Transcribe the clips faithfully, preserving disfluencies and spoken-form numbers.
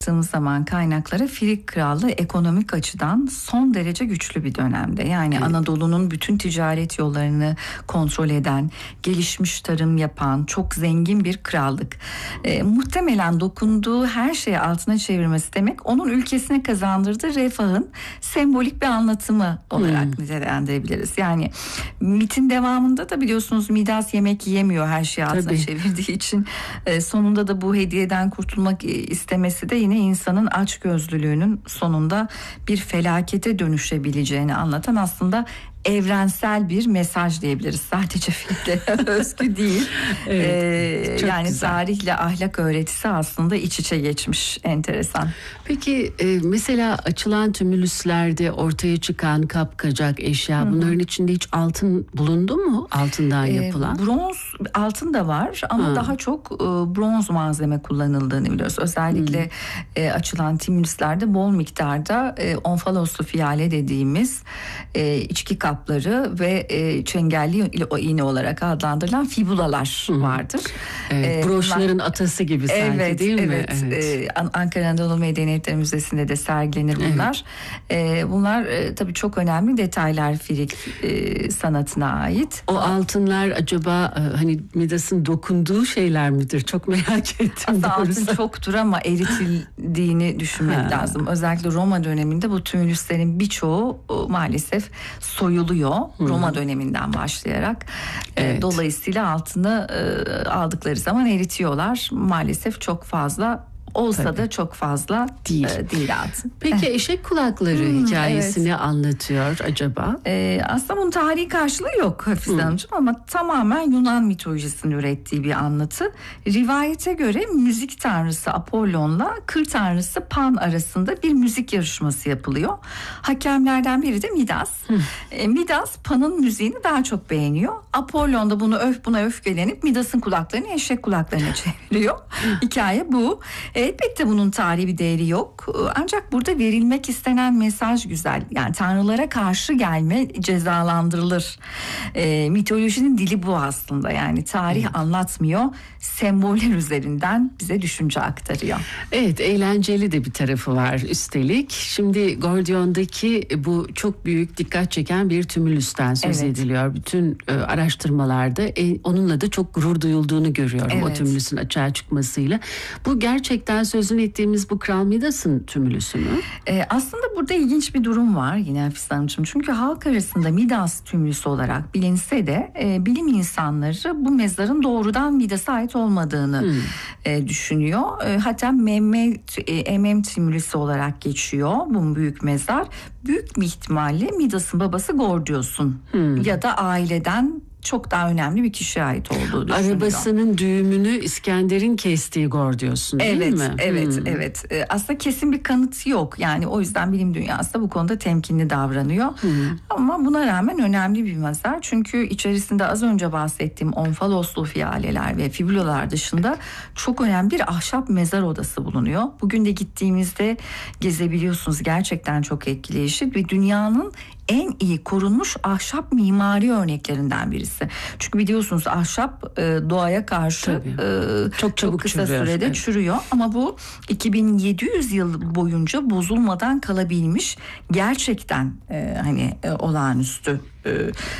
baktığımız zaman kaynaklara Filik Krallığı ekonomik açıdan son derece güçlü bir dönemde. Yani evet. Anadolu'nun bütün ticaret yollarını kontrol eden, gelişmiş tarım yapan, çok zengin bir krallık. E, muhtemelen dokunduğu her şeyi altına çevirmesi demek onun ülkesine kazandırdığı refahın sembolik bir anlatımı olarak hmm. nitelendirebiliriz. Yani mitin devamında da biliyorsunuz Midas yemek yiyemiyor her şeyi altına Tabii. çevirdiği için. E, sonunda da bu hediyeden kurtulmak istemesi de yine insanın açgözlülüğünün sonunda bir felakete dönüşebileceğini anlatan aslında evrensel bir mesaj diyebiliriz. Sadece Filik'le özgü değil. Evet, ee, yani güzel. Tarihle ahlak öğretisi aslında iç içe geçmiş. Enteresan. Peki e, mesela açılan tümülüslerde ortaya çıkan kapkacak eşya, Hı-hı. bunların içinde hiç altın bulundu mu? Altından ee, yapılan. Bronz, altın da var ama ha. daha çok e, bronz malzeme kullanıldığını biliyoruz. Özellikle e, açılan tümülüslerde bol miktarda e, onfaloslu fiyale dediğimiz e, içki kapları ve e, çengelli iğne olarak adlandırılan fibulalar Hı. vardır. Evet, e, broşların bunlar, atası gibi sanki evet, değil mi? Evet. evet. E, Ankara Anadolu Medeniyetleri Müzesi'nde de sergilenir bunlar. Evet. E, bunlar e, tabii çok önemli detaylar Filik e, sanatına ait. O altınlar acaba e, hani Midas'ın dokunduğu şeyler midir? Çok merak ettim. Aslında altın çoktur ama eritildiğini düşünmek ha. lazım. Özellikle Roma döneminde bu tümülüslerin birçoğu o, maalesef soyuluyor. Roma Hı-hı. döneminden başlayarak. Evet. Dolayısıyla altını e, aldıkları zaman eritiyorlar. Maalesef çok fazla olsa Tabii. da çok fazla değil, e, değil altın. Peki eşek kulakları hmm, hikayesini evet. anlatıyor acaba? Ee, aslında bunun tarihi karşılığı yok Hafize hmm. Hanımcığım ama tamamen Yunan mitolojisinin ürettiği bir anlatı. Rivayete göre müzik tanrısı Apollon'la kır tanrısı Pan arasında bir müzik yarışması yapılıyor. Hakemlerden biri de Midas. Hmm. E, Midas Pan'ın müziğini daha çok beğeniyor. Apollon da bunu öf buna öfkelenip Midas'ın kulaklarını eşek kulaklarına çeviriyor. Hikaye bu. Elbette bunun tarihi bir değeri yok. Ancak burada verilmek istenen mesaj güzel. Yani tanrılara karşı gelme cezalandırılır. E, mitolojinin dili bu aslında. Yani tarih evet. anlatmıyor. Semboller üzerinden bize düşünce aktarıyor. Evet, eğlenceli de bir tarafı var üstelik. Şimdi Gordion'daki bu çok büyük dikkat çeken bir tümülüsten söz evet. ediliyor. Bütün e, araştırmalarda e, onunla da çok gurur duyulduğunu görüyorum. Evet. O tümülüsün açığa çıkmasıyla. Bu gerçekten sözünü ettiğimiz bu Kral Midas'ın tümülüsü mü? Ee, aslında burada ilginç bir durum var yine Hafize Hanımcığım. Çünkü halk arasında Midas tümülüsü olarak bilinse de e, bilim insanları bu mezarın doğrudan Midas'a ait olmadığını hmm. e, düşünüyor. E, hatta Mehmet e, Emem tümülüsü olarak geçiyor bu büyük mezar. Büyük bir ihtimalle Midas'ın babası Gordios'un hmm. ya da aileden çok daha önemli bir kişiye ait olduğu düşünülüyor. Arabasının düğümünü İskender'in kestiği Gordios'un değil evet, mi? Evet, hmm. evet. Ee, aslında kesin bir kanıt yok. Yani o yüzden bilim dünyası da bu konuda temkinli davranıyor. Hmm. Ama buna rağmen önemli bir mezar. Çünkü içerisinde az önce bahsettiğim onfaloslu fiyaleler ve fibulalar dışında çok önemli bir ahşap mezar odası bulunuyor. Bugün de gittiğimizde gezebiliyorsunuz. Gerçekten çok etkileyici ve dünyanın en iyi korunmuş ahşap mimari örneklerinden birisi. Çünkü biliyorsunuz ahşap e, doğaya karşı e, çok, çok kısa çürüyor. sürede evet. çürüyor. Ama bu iki bin yedi yüz yıl boyunca bozulmadan kalabilmiş gerçekten e, hani e, olağanüstü e,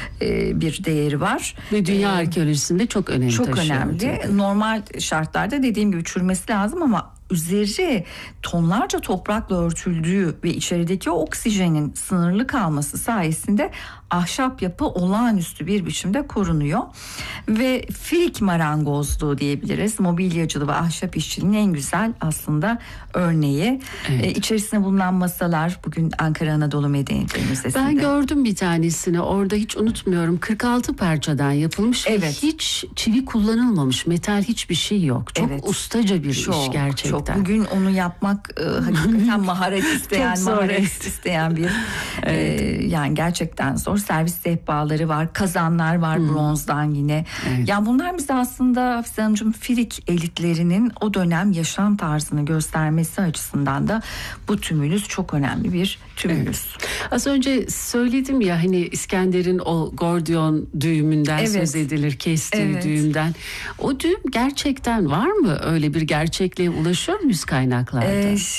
e, bir değeri var. Ve dünya e, arkeolojisinde çok önemli. Çok önemli. Tabii. Normal şartlarda dediğim gibi çürümesi lazım ama üzeri tonlarca toprakla örtüldüğü ve içerideki oksijenin sınırlı kalması sayesinde ahşap yapı olağanüstü bir biçimde korunuyor. Ve Filik marangozluğu diyebiliriz. Mobilyacılığı ve ahşap işçiliğinin en güzel aslında örneği. Evet. Ee, içerisinde bulunan masalar bugün Ankara Anadolu Medeniyetleri Müzesi'nde. Ben gördüm bir tanesini. Orada hiç unutmuyorum. kırk altı parçadan yapılmış evet. ve hiç çivi kullanılmamış. Metal hiçbir şey yok. Çok evet. ustaca bir çok, iş gerçekten. Çok. Bugün onu yapmak e, hakikaten maharet isteyen, maharet isteyen bir evet. e, yani gerçekten zor. Servis sehpaları var, kazanlar var hmm. bronzdan yine. Evet. Yani bunlar bize aslında Hafize Hanımcığım Filik elitlerinin o dönem yaşam tarzını göstermesi açısından da bu tümülüs çok önemli bir tümülüs. Evet. Az önce söyledim ya hani İskender'in o Gordion düğümünden evet. söz edilir, kestiği evet. düğümden. O düğüm gerçekten var mı? Öyle bir gerçekliğe ulaşıyor muyuz kaynaklarda? Ee,